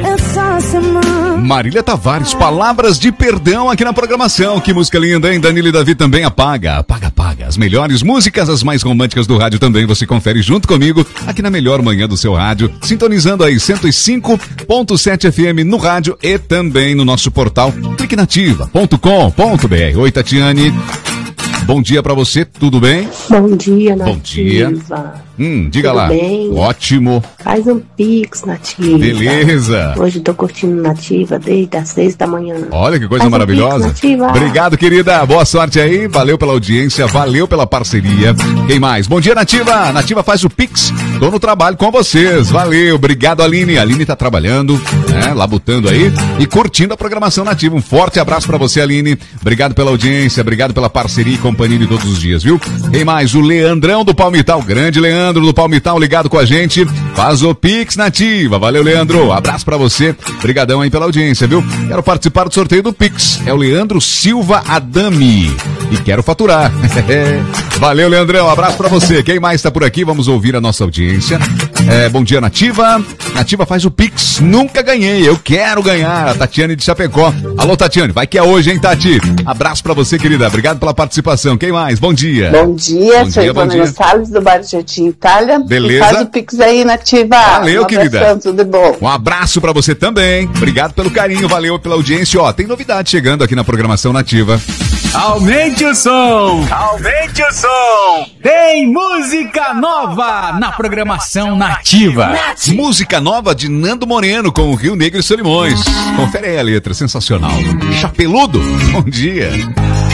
Marília Tavares, Palavras de Perdão aqui na programação. Que música linda, hein? Danilo e Davi também, Apaga. Apaga, apaga. As melhores músicas, as mais românticas do rádio também. Você confere junto comigo aqui na melhor manhã do seu rádio, sintonizando aí 105.7 FM no rádio e também no nosso portal cliquenativa.com.br. Oi, Tatiane. Bom dia pra você, tudo bem? Bom dia, Nativa. Bom dia. Diga tudo lá. Bem? Ótimo. Faz um pix, Nativa. Beleza. Hoje tô curtindo Nativa desde as 6 da manhã. Olha que coisa Faz maravilhosa. Um pix, Nativa. Obrigado, querida. Boa sorte aí. Valeu pela audiência, valeu pela parceria. Quem mais? Bom dia, Nativa. Nativa faz o pix. Tô no trabalho com vocês. Valeu. Obrigado, Aline. A Aline tá trabalhando, né? Labutando aí e curtindo a programação Nativa. Um forte abraço pra você, Aline. Obrigado pela audiência, obrigado pela parceria e companhia de todos os dias, viu? Quem mais? O Leandrão do Palmital. Grande Leandro do Palmital ligado com a gente. Faz o pix, Nativa. Valeu, Leandro. Abraço pra você. Obrigadão aí pela audiência, viu? Quero participar do sorteio do pix. É o Leandro Silva Adami. E quero faturar. Valeu, Leandrão. Abraço pra você. Quem mais tá por aqui? Vamos ouvir a nossa audiência. Bom dia, Nativa. Nativa faz o pix. Nunca ganhei. Eu quero ganhar. A Tatiane de Chapecó. Alô, Tatiane. Vai que é hoje, hein, Tati? Abraço pra você, querida. Obrigado pela participação. Quem mais? Bom dia. Bom dia. Sou Ivana Gonçalves do bairro Jardim Itália. Beleza. Faz o pix aí, Nativa. Valeu, querida. Abração, tudo bom. Um abraço pra você também. Obrigado pelo carinho. Valeu pela audiência. Ó, tem novidade chegando aqui na programação Nativa. Aumente o som! Aumente o som! Tem música nova na programação Nativa. Música nova de Nando Moreno com o Rio Negro e Solimões. Confere aí a letra, sensacional. Chapeludo, bom dia.